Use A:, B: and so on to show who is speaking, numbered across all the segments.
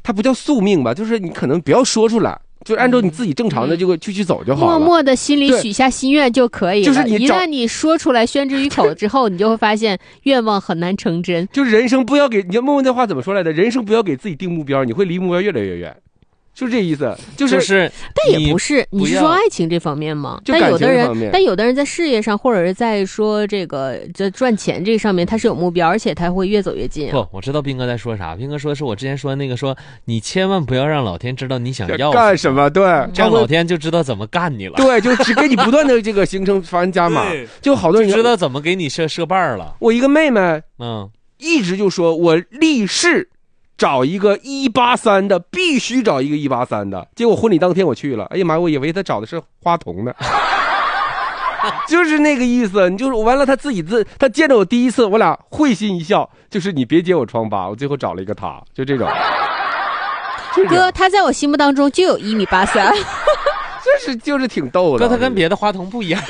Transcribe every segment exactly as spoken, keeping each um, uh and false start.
A: 它不叫宿命吧，就是你可能不要说出来。就按照你自己正常的这个去去走就好了，
B: 默默的心里许下心愿就可以了。
A: 就是你
B: 一旦你说出来宣之于口之后，你就会发现愿望很难成真。
A: 就人生不要给，你要问问这话怎么说来的？人生不要给自己定目标，你会离目标越来越远。就这意思，就是，
C: 就是、
B: 但也不是，你是说爱情这方面吗？
A: 就
B: 但有的
A: 人，
B: 但有的人在事业上，或者是在说这个这赚钱这上面，他是有目标，而且他会越走越近、啊。
C: 不，我知道斌哥在说啥。斌哥说的是我之前说的那个说，你千万不要让老天知道你想要
A: 干什么，对，
C: 这样老天就知道怎么干你了。
A: 对，就只给你不断的这个形成发生加码，就好多人
C: 知道怎么给你设设伴了。
A: 我一个妹妹，
C: 嗯，
A: 一直就说我立誓。找一个一八三的，必须找一个一八三的。结果婚礼当天我去了，哎呀妈，我以为他找的是花童呢，就是那个意思。你就是完了，他自己自他见着我第一次，我俩会心一笑，就是你别揭我疮疤，我最后找了一个他，就这种。
B: 哥，他在我心目当中就有一米八三，
A: 就是就是挺逗的。
C: 哥，他跟别的花童不一样，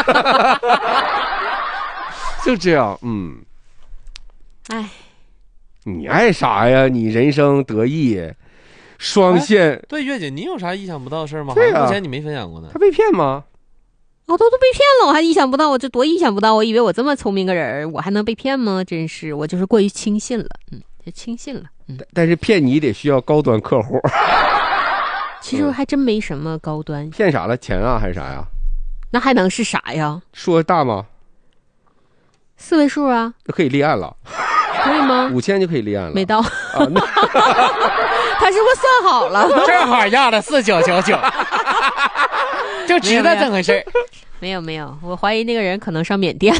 A: 就这样，嗯，
B: 哎。
A: 你爱啥呀？你人生得意，双线、哎。
C: 对，月姐，你有啥意想不到的事吗？
A: 对啊，
C: 目前你没分享过呢。
A: 他被骗吗？
B: 我、哦、都都被骗了，我还意想不到，我这多意想不到！我以为我这么聪明个人，我还能被骗吗？真是，我就是过于轻信了，嗯，就轻信了。嗯，
A: 但是骗你得需要高端客户。
B: 其实还真没什么高端。
A: 骗啥了？钱啊还是啥呀？
B: 那还能是啥呀？
A: 说大吗？
B: 四位数啊。
A: 那可以立案了。
B: 可以吗？
A: 五千就可以立案了，
B: 没到。
A: 啊、那
B: 他是不是算好了？
C: 正好压了四九九九，就知道怎么回事。
B: 没有没有，我怀疑那个人可能上缅甸，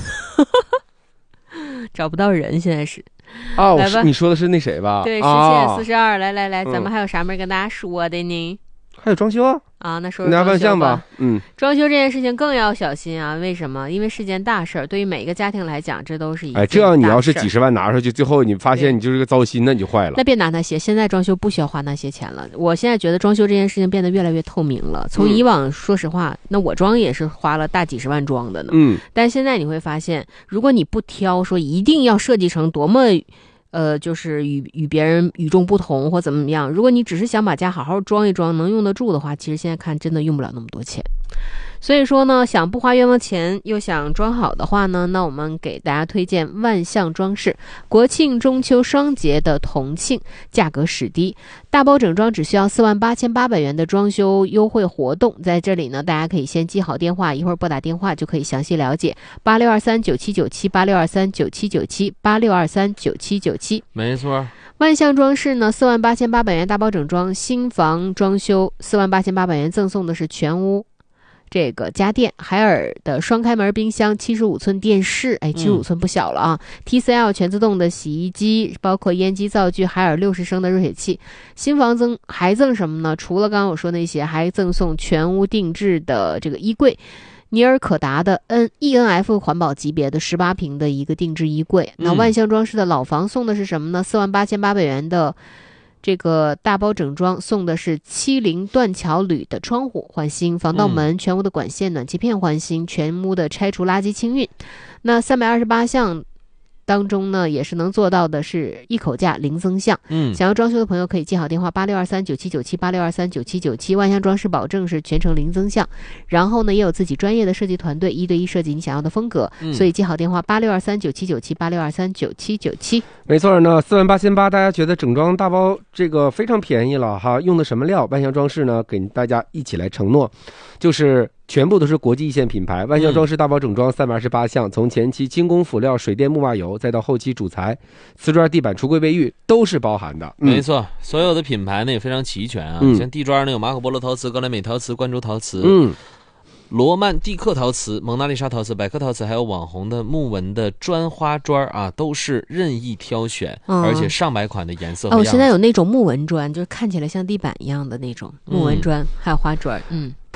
B: 找不到人，现在是。
A: 啊，我你说的是那谁吧？
B: 对，失窃四十二。来来来，咱们还有啥没跟大家说的呢？
A: 还有装修啊。
B: 啊，那说
A: 说万象吧。嗯，
B: 装修这件事情更要小心啊！为什么？因为是件大事儿，对于每一个家庭来讲，这都是一件大事。哎，
A: 这样你要是几十万拿出去，最后你发现你就是个糟心，那你就坏了。
B: 那别拿那些，现在装修不需要花那些钱了。我现在觉得装修这件事情变得越来越透明了。从以往，嗯、说实话，那我装也是花了大几十万装的呢。
A: 嗯，
B: 但现在你会发现，如果你不挑，说一定要设计成多么。呃，就是与与别人与众不同或怎么样。如果你只是想把家好好装一装，能用得住的话，其实现在看真的用不了那么多钱。所以说呢，想不花冤枉钱又想装好的话呢，那我们给大家推荐万象装饰国庆中秋双节的同庆，价格实低，大包整装只需要四万八千八百元的装修优惠活动。在这里呢，大家可以先记好电话，一会儿拨打电话就可以详细了解。八六二三九七九七八六二三九七九七八六二三九七九七，
C: 没错。
B: 万象装饰呢，四万八千八百元大包整装，新房装修四万八千八百元，赠送的是全屋这个家电，海尔的双开门冰箱，七十五寸电视，哎，七十五寸不小了啊、嗯、！T C L 全自动的洗衣机，包括烟机、灶具，海尔六十升的热水器。新房赠还赠什么呢？除了刚刚我说那些，还赠送全屋定制的这个衣柜。尼尔可达的 N E N F 环保级别的十八平的一个定制衣柜。那万象装饰的老房送的是什么呢？四万八千八百元的这个大包整装，送的是七零断桥铝的窗户换新，防盗门、全屋的管线、暖气片换新，全屋的拆除垃圾清运。那三百二十八项当中呢，也是能做到的是一口价零增项。
C: 嗯，
B: 想要装修的朋友可以记好电话八六二三九七九七八六二三九七九七，万象装饰保证是全程零增项。然后呢，也有自己专业的设计团队，一对一设计你想要的风格。嗯、所以记好电话八六二三九七九七八六二三九七九七。
A: 没错呢，四万八千八，大家觉得整装大包这个非常便宜了哈？用的什么料？万象装饰呢，给大家一起来承诺，就是全部都是国际一线品牌。万象装饰大包整装三百二十八项，从前期精工辅料、水电木瓦油，再到后期主材、瓷砖、地板、橱柜、卫浴，都是包含的。
C: 嗯、没错，所有的品牌呢也非常齐全啊。嗯、像地砖呢有马可波罗陶瓷、格莱美陶瓷、冠州陶瓷。
A: 嗯。
C: 罗曼蒂克陶瓷、蒙娜丽莎陶瓷、百科陶瓷，还有网红的木纹的砖花砖啊，都是任意挑选，嗯、而且上百款的颜色和样子。
B: 哦，现在有那种木纹砖，就是看起来像地板一样的那种木纹砖，嗯、还有花砖。嗯，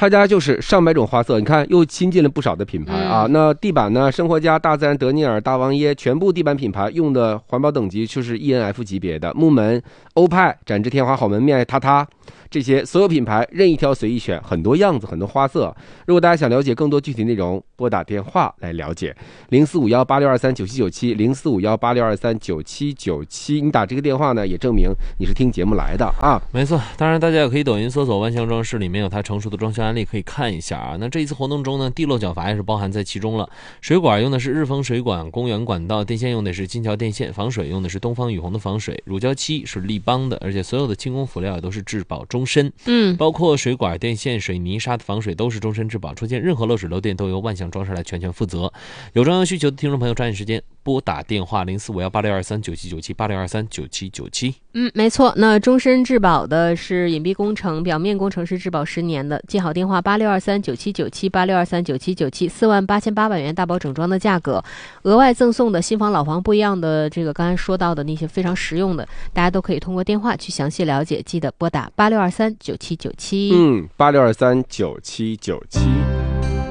A: 他家就是上百种花色，你看又新进了不少的品牌啊。
B: 嗯、
A: 那地板呢，生活家、大自然、德尼尔、大王椰，全部地板品牌用的环保等级就是 E N F 级别的。木门、欧派、展翅天华、好门面、榻榻。这些所有品牌任意挑随意选，很多样子，很多花色。如果大家想了解更多具体内容，拨打电话来了解零四五幺八六二三九七九七零四五幺八六二三九七九七。你打这个电话呢，也证明你是听节目来的啊。
C: 没错，当然大家也可以抖音搜索万象装饰，里面有它成熟的装修案例可以看一下啊。那这一次活动中呢，地漏角阀也是包含在其中了。水管用的是日丰水管公园管道，电线用的是金桥电线，防水用的是东方雨虹的防水，乳胶漆是立邦的，而且所有的轻工辅料也都是质保终身。
B: 嗯，
C: 包括水管、电线、水泥沙的防水都是终身质保，出现任何漏水漏电都由万象装饰来全权负责。有装修需求的听众朋友，抓紧时间拨打电话零四五幺八六二三九七九七八六二三九七九七。
B: 嗯，没错。那终身质保的是隐蔽工程、表面工程是质保十年的。记好电话八六二三九七九七八六二三九七九七，四万八千八百元大包整装的价格，额外赠送的新房老房不一样的这个刚才说到的那些非常实用的，大家都可以通过电话去详细了解。记得拨打八六二三九七九七。
A: 嗯，八六二三九七九七。